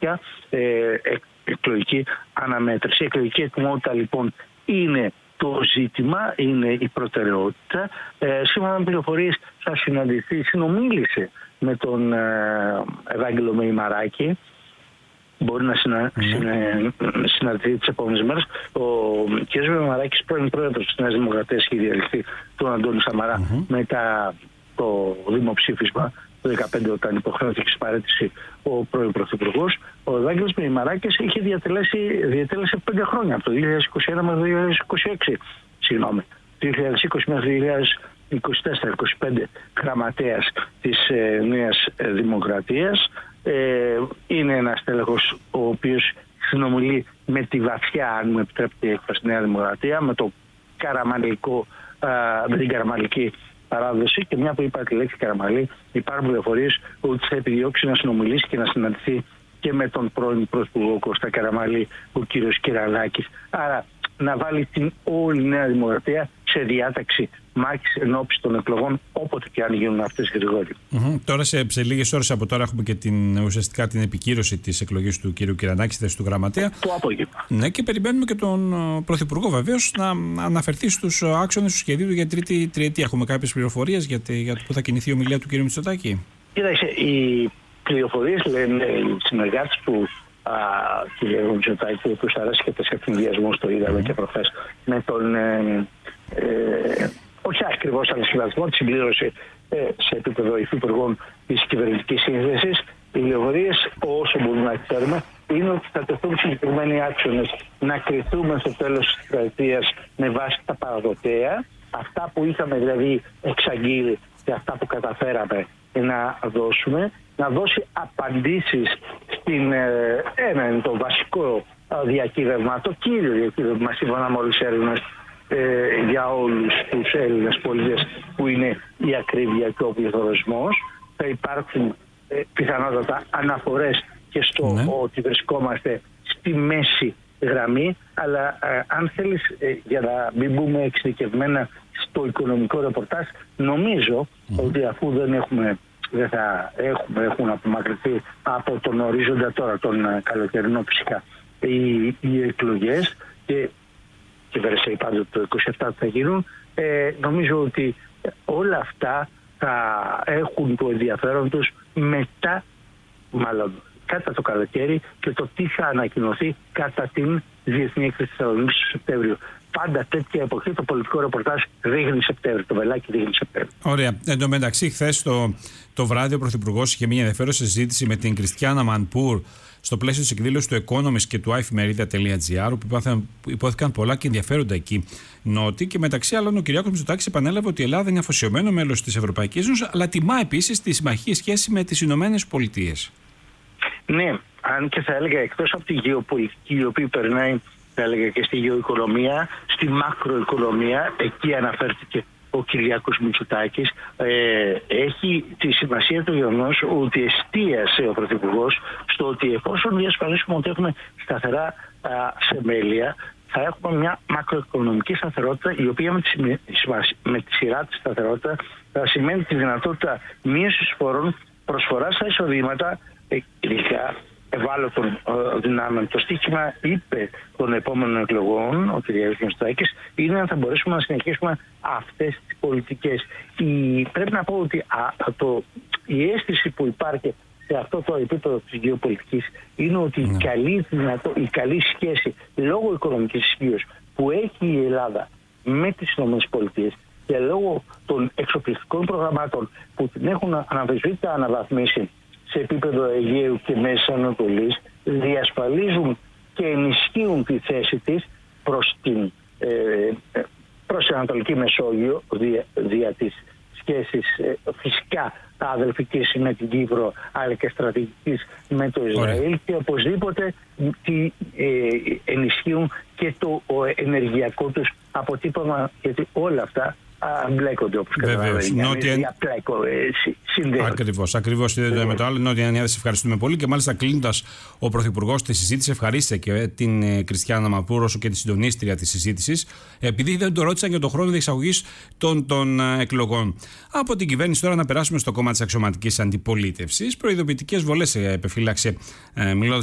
τέτοια εκλογική αναμέτρηση. Η εκλογική ετοιμότητα λοιπόν είναι το ζήτημα, είναι η προτεραιότητα. Σύμφωνα με πληροφορίες θα συνομίλησε με τον Ευάγγελο Μεϊμαράκη. Μπορεί να συναντηθεί τις επόμενες μέρες. Ο κ. Μεϊμαράκης, πρώην πρόεδρος της Νέας Δημοκρατίας, έχει διαλυθεί τον Αντώνη Σαμαρά μετά το δημοψήφισμα το 2015, όταν υποχρεώθηκε στην παραίτηση ο πρώην πρωθυπουργός. Ο Ευάγγελος Μεϊμαράκης είχε διατέλεσε 5 χρόνια, από το 2021 μέχρι το 2026. Συγγνώμη, 2020 μέχρι το 2024-2025 γραμματέας της Νέας Δημοκρατίας. Είναι ένας τέλεχος ο οποίος συνομιλεί με τη βαθιά, αν μου επιτρέπετε η έκφραση, Νέα Δημοκρατία, με την καραμαλική παράδοση, και μια που είπα τη λέξη Καραμαλή, υπάρχουν πληροφορίες ότι θα επιδιώξει να συνομιλήσει και να συναντηθεί και με τον πρώην πρωθυπουργό Κώστα Καραμαλή, ο κύριος Κυρανάκης. Άρα να βάλει την όλη Νέα Δημοκρατία σε διάταξη μάχης ενόψει των εκλογών, όποτε και αν γίνουν αυτές γρηγόροι. Τώρα σε λίγες ώρες από τώρα έχουμε και ουσιαστικά την επικύρωση της εκλογής του κ. Κυρανάκη στη θέση του γραμματέα. Το απόγευμα. Ναι, και περιμένουμε και τον Πρωθυπουργό βεβαίως να αναφερθεί στους άξονες του σχεδίου του για τρίτη τριετία. Έχουμε κάποιες πληροφορίες για το που θα κινηθεί η ομιλία του κ. Μητσοτάκη? Κοίταξε, οι πληροφορίες λένε οι συνεργάτες του κ. Μητσοτάκη, που αρέσει και σε ευθυνδιασμό, το είδαμε και προχθές, με τον όχι ακριβώς ανασχηματισμό, τη συμπλήρωση σε επίπεδο υφυπουργών της κυβερνητικής σύνθεσης. Οι πληροφορίες, όσο μπορούμε να ξέρουμε, είναι ότι θα τεθούν συγκεκριμένοι άξονες να κριθούμε στο τέλος της τριετίας με βάση τα παραδοτέα, αυτά που είχαμε δηλαδή εξαγγείλει και αυτά που καταφέραμε να δώσουμε, να δώσει απαντήσεις στην ένα είναι το βασικό διακύβευμα, το κύριο διακύβευμα σύμφωνα με όλες τις έρευνες για όλους τους Έλληνες πολίτες, που είναι η ακρίβεια και ο πληθωρισμός. Θα υπάρξουν πιθανότατα αναφορές και στο ότι βρισκόμαστε στη μέση γραμμή, αλλά αν θέλεις, για να μην μπούμε εξειδικευμένα στο οικονομικό ρεπορτάζ, νομίζω ότι αφού δεν θα έχουν απομακρυνθεί από τον ορίζοντα τώρα, τον καλοκαιρινό φυσικά, οι εκλογές, και βέβαια πάντοτε το 27 θα γίνουν, νομίζω ότι όλα αυτά θα έχουν το ενδιαφέρον τους μετά, μάλλον κατά το καλοκαίρι, και το τι θα ανακοινωθεί κατά την Διεθνή Έκθεση της Θεσσαλονίκης του Σεπτέμβριο. Πάντα τέτοια εποχή το πολιτικό ρεπορτάζ δείχνει Σεπτέμβριο, το βελάκι δείχνει Σεπτέμβριο. Ωραία. Εν τω μεταξύ, χθες το βράδυ ο Πρωθυπουργός είχε μια ενδιαφέρουσα συζήτηση με την Κριστιάνα Μανπούρ στο πλαίσιο της εκδήλωσης του Economist και του iFmedia.gr, όπου υπόθηκαν πολλά και ενδιαφέροντα εκεί νότι, και μεταξύ άλλων ο κ. Μητσοτάκης επανέλαβε ότι η Ελλάδα είναι αφοσιωμένο μέλος της Ευρωπαϊκής Ένωσης, αλλά τιμά επίσης τη συμμαχική σχέση με τις Ηνωμένες Πολιτείες. Ναι, αν και θα έλεγα, εκτός από τη γεωπολιτική, η οποία περνάει, θα έλεγα, και στη γεωοικονομία, στη μακροοικονομία, εκεί αναφέρθηκε ο Κυριάκος Μητσοτάκης, έχει τη σημασία το γεγονός ότι εστίασε ο Πρωθυπουργός στο ότι εφόσον διασφαλίσουμε ότι έχουμε σταθερά θεμέλια, θα έχουμε μια μακροοικονομική σταθερότητα, η οποία με τη σειρά της σταθερότητα θα σημαίνει τη δυνατότητα μείωσης φόρων, προσφοράς στα εισοδήματα, ειδικά ευάλωτων δυνάμεων. Το στίχημα, είπε, των επόμενων εκλογών ο κ. Μητσοτάκης, είναι αν θα μπορέσουμε να συνεχίσουμε αυτές τις πολιτικές. Πρέπει να πω ότι η αίσθηση που υπάρχει σε αυτό το επίπεδο της γεωπολιτικής είναι ότι η καλή σχέση λόγω οικονομικής ισχύως που έχει η Ελλάδα με τις ΗΠΑ και λόγω των εξοπλιστικών προγραμμάτων που την έχουν αναμφισβήτητα αναβαθμίσει σε επίπεδο Αιγαίου και Μέσης Ανατολής, διασφαλίζουν και ενισχύουν τη θέση της προς την Ανατολική Μεσόγειο δια της σχέσης φυσικά αδελφικής με την Κύπρο, αλλά και στρατηγικής με το Ισραήλ, και οπωσδήποτε ενισχύουν και το ενεργειακό τους αποτύπωμα, γιατί όλα αυτά μπλέκονται, όπως καταλαβαίνετε. Ακριβώς συνδέονται με το άλλο. Νότια Ανιάδη, σε ευχαριστούμε πολύ. Και μάλιστα κλείνοντας, ο Πρωθυπουργός τη συζήτηση ευχαρίστησε και την Κριστιάνα Μανπούρ όσο και τη συντονίστρια της συζήτησης, επειδή δεν το ρώτησαν για τον χρόνο διεξαγωγής των εκλογών. Από την κυβέρνηση τώρα να περάσουμε στο κόμμα της αξιωματικής αντιπολίτευσης. Προειδοποιητικές βολές επεφύλαξε, μιλώντας